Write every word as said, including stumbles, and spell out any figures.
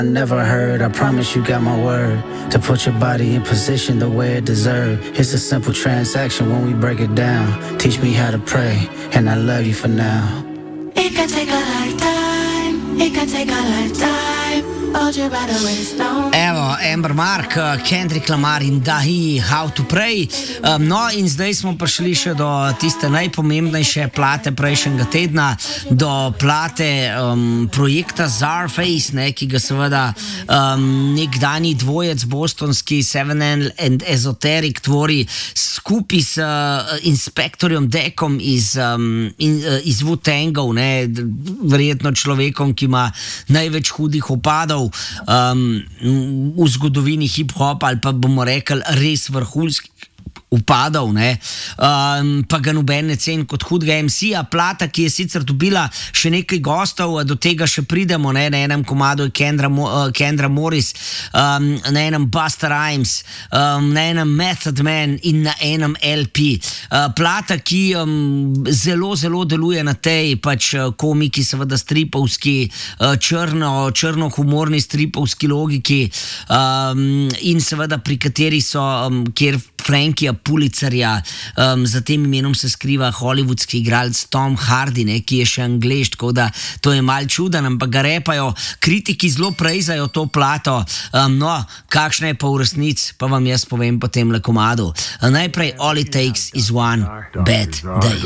I never heard. I promise you got my word to put your body in position the way it deserves. It's a simple transaction when we break it down. Teach me how to pray, and I love you for now. It can take a lifetime. It can take a lifetime. Hold you by the waist, no. Evo, Amber Mark, Kendrick Lamar in Dahi, How to Pray. Um, no, in zdaj smo prišli še do tiste najpomembnejše plate prejšnjega tedna, do plate um, projekta Czarface, ne, ki ga seveda um, nekdanji dvojec bostonski Seven and Esoteric tvori skupaj s uh, inspektorjem Deckom iz, um, in, uh, iz Wu-Tangov, ne, verjetno človekom, ki ima največ hudih upadov Um, v zgodovini hip-hopa, ali pa bomo rekli res vrhunskih upadov, ne, um, pa ga noben ne ceni kot hudega em ce-ja. Plata, ki je sicer dobila še nekaj gostov, do tega še pridemo, ne, na enem komadu je Kendra, uh, Kendra Morris, um, na enem Busta Rhymes, um, na enem Method Man in na enem el pe. Uh, plata, ki um, zelo, zelo deluje na tej pač komiki, seveda stripovski, uh, črno, črno-humorni stripovski logiki um, in seveda pri kateri so, um, kjer Frankija Pulitzerja, um, za tem imenom se skriva hollywoodski igralec Tom Hardy, ne, ki je še Anglež, tako da to je mal čuden, ampak ga repajo, kritiki zelo prejzajo to plato. Um, no, kakšna je pa v resnici, pa vam jaz povem po tem le komadu. Uh, najprej All It Takes Is One Bad Day.